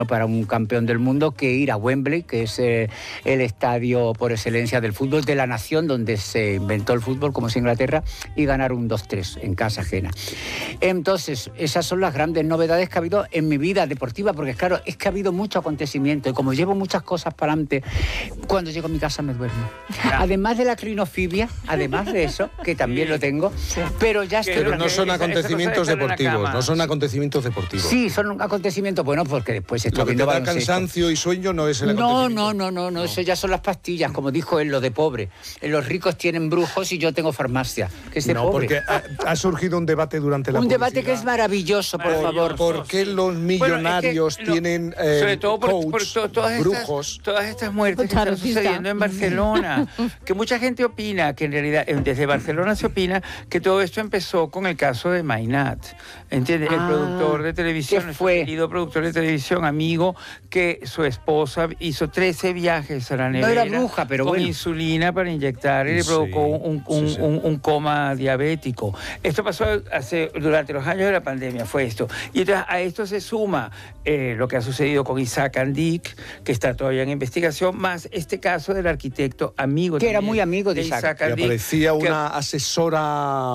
para un campeón del mundo que ir a Wembley, que es el estadio por excelencia del fútbol de la nación, donde se inventó el fútbol, como es Inglaterra, y ganar un 2-3 en casa ajena. Entonces, esas son las grandes novedades que ha habido en mi vida deportiva, porque claro, es que ha habido mucho acontecimiento y como llevo muchas cosas para adelante, cuando llego a mi casa me duermo. Además de la clinofibia, además de eso, que también lo tengo, pero ya estoy... Pero no son acontecimientos deportivos, no son acontecimientos deportivos. Sí, son acontecimientos, bueno, porque después... Lo que te da cansancio y sueño no es el acontecimiento. No, eso ya son las pastillas, como dijo él, lo de pobre. Los ricos tienen brujos y yo tengo farmacia, que es de pobre. Porque ha surgido un debate durante la publicidad. Un debate que es maravilloso, por favor. ¿Por qué los millonarios tienen sobre todo coach, brujos? Todas estas muertes que están sucediendo en Barcelona, que mucha gente opina, que en realidad desde Barcelona se opina que todo esto empezó con el caso de Mainat, ¿entiendes? El productor de televisión, el querido productor de televisión, amigo, que su esposa hizo 13 viajes a la nevera. No era bruja, pero con bueno. insulina para inyectar y le provocó un coma diabético. Esto pasó durante los años de la pandemia, fue esto. Y entonces a esto se suma lo que ha sucedido con Isaac Andic, que está todavía en investigación, más este caso del arquitecto amigo. Que era muy amigo de Isaac Andic. Que aparecía una asesora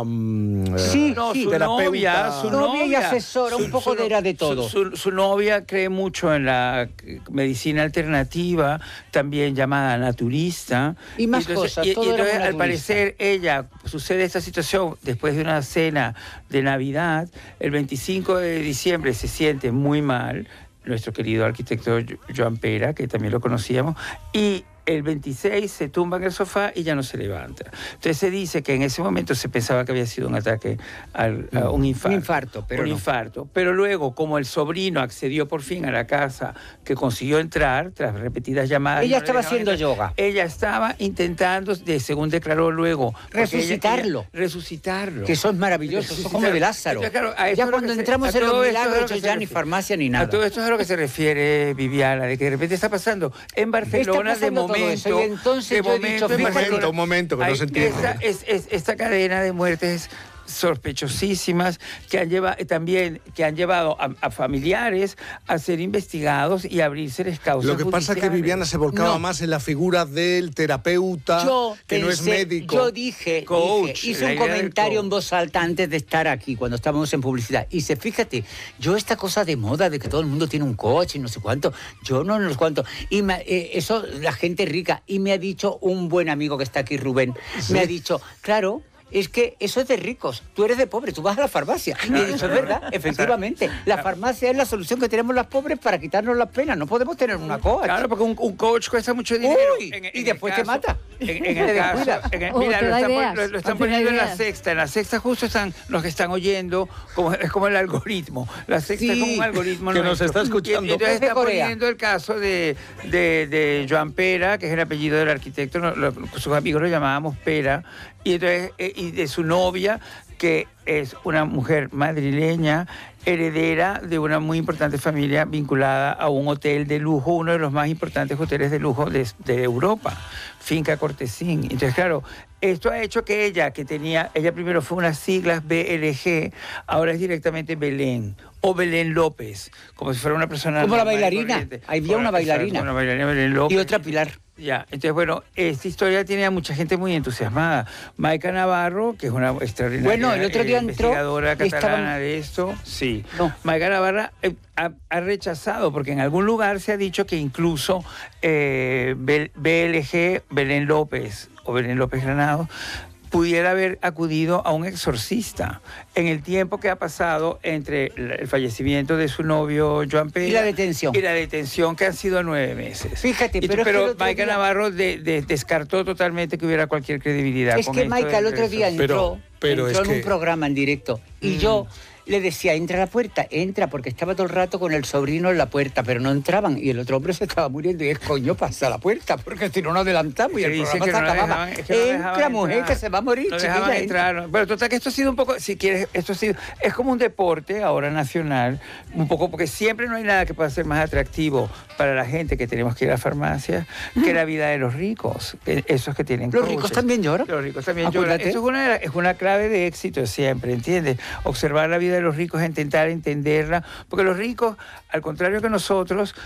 su novia y asesora, un poco era de todo. Su novia cree mucho en la medicina alternativa, también llamada naturista. Y más cosas. Y entonces, al parecer, sucede esta situación después de una cena de Navidad, el 25 de diciembre se siente muy mal, nuestro querido arquitecto Joan Pera, que también lo conocíamos, y el 26 se tumba en el sofá y ya no se levanta. Entonces se dice que en ese momento se pensaba que había sido un ataque a un infarto. Un infarto. Pero luego, como el sobrino accedió por fin a la casa, que consiguió entrar tras repetidas llamadas... Ella estaba haciendo yoga. Ella estaba intentando, según declaró luego... Resucitarlo. Que eso es maravilloso, eso es como de Lázaro. Entonces, claro, ya cuando entramos en los milagros, ya ni farmacia ni nada. A todo esto es a lo que se refiere Viviana, de que de repente está pasando en Barcelona de momento. Y entonces yo he dicho, un momento, que no se entiende. Esta cadena de muertes sospechosísimas que han llevado a familiares a ser investigados y a abrirse causas. Lo que pasa es que Viviana se volcaba más en la figura del terapeuta, que no es médico. Yo hice un comentario en voz alta antes de estar aquí, cuando estábamos en publicidad. Y fíjate, yo esta cosa de moda de que todo el mundo tiene un coche y no sé cuánto, yo no sé cuánto. Y eso, la gente rica. Y me ha dicho un buen amigo que está aquí, Rubén, me ha dicho, claro... Es que eso es de ricos, tú eres de pobre, tú vas a la farmacia. Y he dicho, es verdad, efectivamente, la farmacia es la solución que tenemos las pobres para quitarnos las penas, no podemos tener una coach. Claro, porque un coach cuesta mucho dinero. Y después te mata. Mira, lo están poniendo en la sexta justo están los que están oyendo, es como el algoritmo. La sexta es como un algoritmo que nos está escuchando. Y entonces está poniendo el caso de Joan Pera, que es el apellido del arquitecto, sus amigos lo llamábamos Pera, y entonces y de su novia, que es una mujer madrileña, heredera de una muy importante familia vinculada a un hotel de lujo, uno de los más importantes hoteles de lujo de Europa, Finca Cortesín. Entonces, claro, esto ha hecho que ella primero fue unas siglas BLG, ahora es directamente Belén, o Belén López, como si fuera una persona... Como la bailarina, había una bailarina. Una bailarina Belén López. Y otra Pilar. Ya, entonces, bueno, esta historia tiene a mucha gente muy entusiasmada. Maica Navarro, que es una extraordinaria el otro día investigadora catalana de esto, sí. No. Maica Navarro ha rechazado, porque en algún lugar se ha dicho que incluso BLG, Belén López o Belén López Granado, pudiera haber acudido a un exorcista en el tiempo que ha pasado entre el fallecimiento de su novio Joan Pera y la detención que han sido 9 meses. Fíjate, pero Maica Navarro descartó totalmente que hubiera cualquier credibilidad. Es que Maica el otro día entró en un programa en directo y yo le decía, entra a la puerta, entra, porque estaba todo el rato con el sobrino en la puerta, pero no entraban, y el otro hombre se estaba muriendo, y es coño, pasa a la puerta, porque si no nos adelantamos, y el programa se acababa. Entra, mujer, que se va a morir, chiquilla, entrar. Pero total, que esto ha sido un poco, si quieres, es como un deporte ahora nacional, un poco, porque siempre no hay nada que pueda ser más atractivo para la gente que tenemos que ir a la farmacia que la vida de los ricos, esos que tienen Los coaches. ricos también lloran. Los ricos también lloran. Eso es una clave de éxito siempre, ¿entiendes? Observar la vida de los ricos, intentar entenderla, porque los ricos, al contrario que nosotros,